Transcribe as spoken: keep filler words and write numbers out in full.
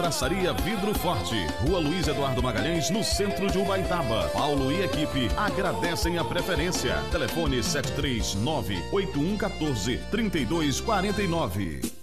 Vidraçaria Vidro Forte, Rua Luiz Eduardo Magalhães, no centro de Ubaitaba. Paulo e equipe agradecem a preferência. Telefone sete três nove, oito um um quatro, três dois quatro nove.